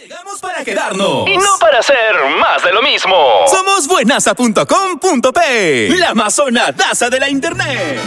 Llegamos para quedarnos. Y no para hacer más de lo mismo. Somos buenaza.com.p, la más sonadaza de la internet.